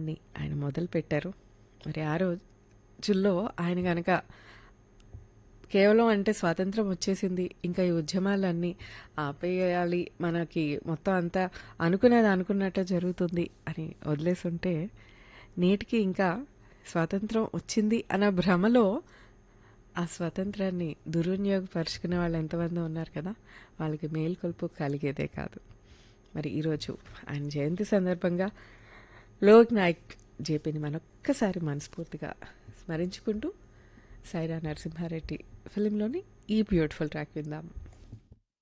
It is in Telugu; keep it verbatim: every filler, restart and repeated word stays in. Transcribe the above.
ఉద్యమాన్ని ఆయన మొదలుపెట్టారు. మరి ఆ రోజుల్లో ఆయన కనుక కేవలం అంటే స్వాతంత్రం వచ్చేసింది, ఇంకా ఈ ఉద్యమాలన్నీ ఆపేయాలి, మనకి మొత్తం అంతా అనుకునేది అనుకున్నట్టే జరుగుతుంది అని వదిలేసుంటే నేటికి ఇంకా స్వాతంత్రం వచ్చింది అన్న భ్రమలో ఆ స్వాతంత్రాన్ని దుర్వినియోగపరుచుకునే వాళ్ళు ఎంతమంది ఉన్నారు కదా, వాళ్ళకి మేల్కొల్పు కలిగేదే కాదు. మరి ఈరోజు ఆయన జయంతి సందర్భంగా లోక్ నాయక్ జేపీని మనొక్కసారి మనస్ఫూర్తిగా స్మరించుకుంటూ సైరా నరసింహారెడ్డి ఫిలింలోని ఈ బ్యూటిఫుల్ ట్రాక్ విందాం.